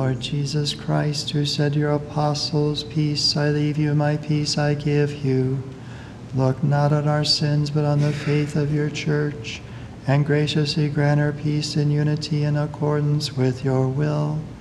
Lord Jesus Christ, who said to your apostles, "Peace I leave you, my peace I give you," look not on our sins, but on the faith of your church, and graciously grant her peace and unity in accordance with your will.